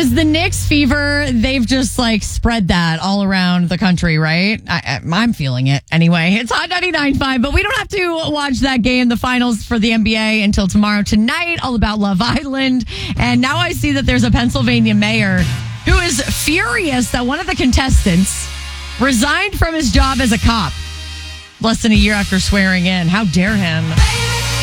Because the Knicks fever, they've just spread that all around the country, right? I'm feeling it anyway. It's Hot 99.5, but we don't have to watch that game, the finals for the NBA, until tomorrow. Tonight, all about Love Island. And now I see that there's a Pennsylvania mayor who is furious that one of the contestants resigned from his job as a cop less than a year after swearing in. How dare him?